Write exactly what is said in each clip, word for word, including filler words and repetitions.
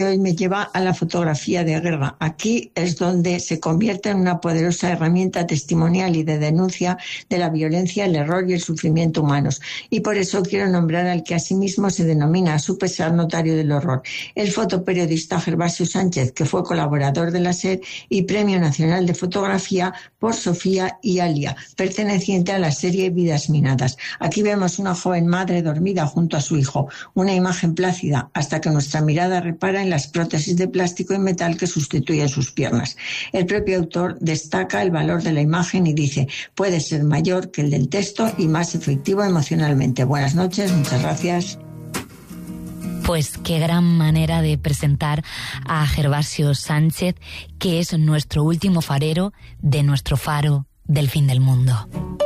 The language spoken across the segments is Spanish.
Hoy me lleva a la fotografía de guerra. Aquí es donde se convierte en una poderosa herramienta testimonial y de denuncia de la violencia, el error y el sufrimiento humanos. Y por eso quiero nombrar al que asimismo se denomina a su pesar notario del horror, el fotoperiodista Gervasio Sánchez, que fue colaborador de la SER y Premio Nacional de Fotografía por Sofía y Alia, perteneciente a la serie Vidas Minadas. Aquí vemos una joven madre dormida junto a su hijo, una imagen plácida, hasta que nuestra mirada repara en las prótesis de plástico y metal que sustituyen sus piernas. El propio autor destaca el valor de la imagen y dice: puede ser mayor que el del texto y más efectivo emocionalmente. Buenas noches, muchas gracias. Pues qué gran manera de presentar a Gervasio Sánchez, que es nuestro último farero de nuestro faro del fin del mundo.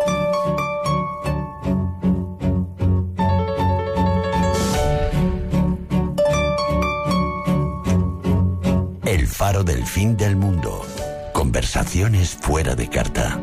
El faro del fin del mundo. Conversaciones fuera de carta.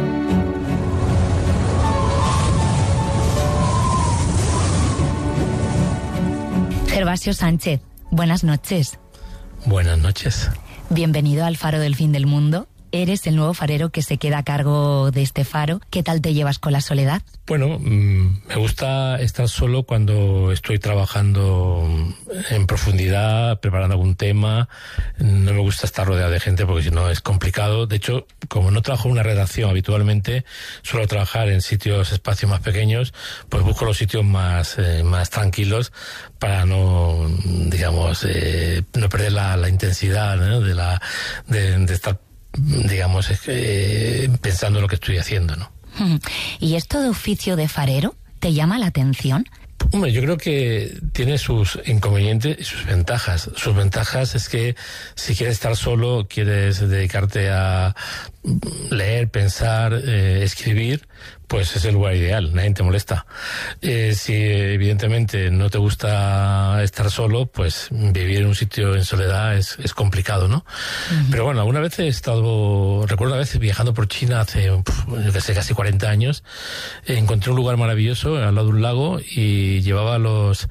Gervasio Sánchez, buenas noches. Buenas noches. Bienvenido al faro del fin del mundo. Eres el nuevo farero que se queda a cargo de este faro. ¿Qué tal te llevas con la soledad? Bueno, me gusta estar solo cuando estoy trabajando en profundidad, preparando algún tema. No me gusta estar rodeado de gente porque si no es complicado. De hecho, como no trabajo en una redacción habitualmente, suelo trabajar en sitios, espacios más pequeños, pues busco los sitios más, eh, más tranquilos para no, digamos, eh, no perder la, la intensidad, ¿no? de, la, de, de estar, digamos, eh, pensando en lo que estoy haciendo, ¿no? ¿Y esto de oficio de farero te llama la atención? Hombre, yo creo que tiene sus inconvenientes y sus ventajas. Sus ventajas es que si quieres estar solo, quieres dedicarte a leer, pensar, eh, escribir, pues es el lugar ideal, nadie te molesta. Eh, si evidentemente no te gusta estar solo, pues vivir en un sitio en soledad es, es complicado, ¿no? Uh-huh. Pero bueno, alguna vez he estado, recuerdo una vez viajando por China hace, yo que sé, casi cuarenta años, eh, encontré un lugar maravilloso al lado de un lago y llevaba los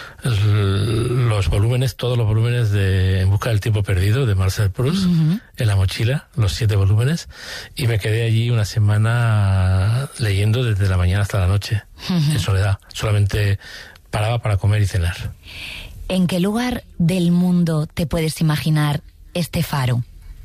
los volúmenes, todos los volúmenes de En busca del tiempo perdido de Marcel Proust, uh-huh, en la mochila, los siete volúmenes, y me quedé allí una semana leyendo desde la mañana hasta la noche, uh-huh, en soledad. Solamente paraba para comer y cenar. ¿En qué lugar del mundo te puedes imaginar este faro?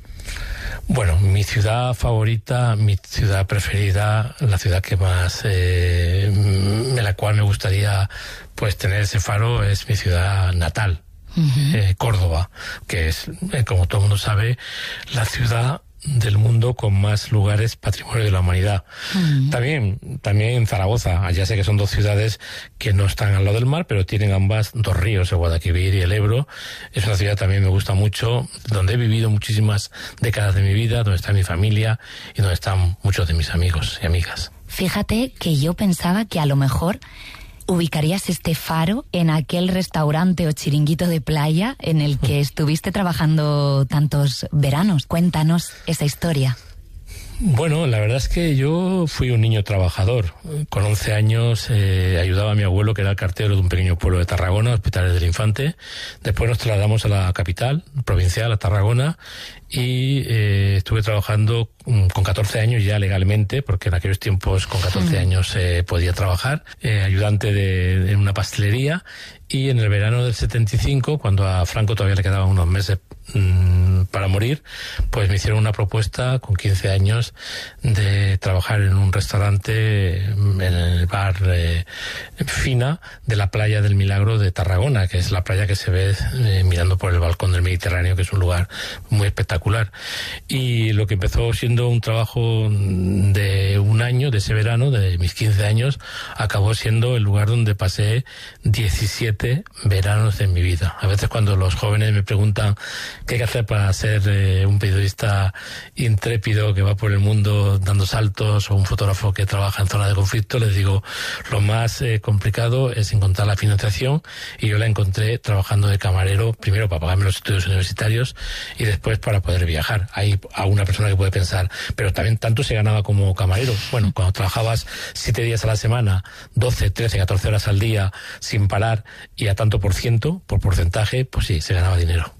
Bueno, mi ciudad favorita, mi ciudad preferida, la ciudad que más, eh, en la cual me gustaría pues tener ese faro es mi ciudad natal, uh-huh, eh, Córdoba, que es, eh, como todo el mundo sabe, la ciudad del mundo con más lugares patrimonio de la humanidad. Uh-huh. También, también en Zaragoza, ya sé que son dos ciudades que no están al lado del mar, pero tienen ambas dos ríos, el Guadalquivir y el Ebro. Es una ciudad que también me gusta mucho, donde he vivido muchísimas décadas de mi vida, donde está mi familia y donde están muchos de mis amigos y amigas. Fíjate que yo pensaba que a lo mejor ubicarías este faro en aquel restaurante o chiringuito de playa en el que estuviste trabajando tantos veranos. Cuéntanos esa historia. Bueno, la verdad es que yo fui un niño trabajador. Con once años eh, ayudaba a mi abuelo, que era el cartero de un pequeño pueblo de Tarragona, Hospitales del Infante. Después nos trasladamos a la capital provincial, a Tarragona, y eh, estuve trabajando con catorce años ya legalmente, porque en aquellos tiempos con catorce años se eh, podía trabajar, eh, ayudante de, de una pastelería. Y en el verano del setenta y cinco, cuando a Franco todavía le quedaban unos meses mmm, para morir, pues me hicieron una propuesta con quince años de trabajar en un restaurante, en el bar eh, Fina de la playa del Milagro de Tarragona, que es la playa que se ve eh, mirando por el balcón del Mediterráneo, que es un lugar muy espectacular. Y lo que empezó siendo un trabajo de un año, de ese verano, de mis quince años, acabó siendo el lugar donde pasé diecisiete veranos de mi vida. A veces cuando los jóvenes me preguntan qué hay que hacer para ser eh, un periodista intrépido que va por el mundo dando saltos o un fotógrafo que trabaja en zona de conflicto, les digo, lo más eh, complicado es encontrar la financiación, y yo la encontré trabajando de camarero, primero para pagarme los estudios universitarios y después para poder viajar. Hay alguna persona que puede pensar, pero también tanto se ganaba como camarero. Bueno, cuando trabajabas siete días a la semana, doce, trece, catorce horas al día sin parar y a tanto por ciento, por porcentaje, pues sí, se ganaba dinero.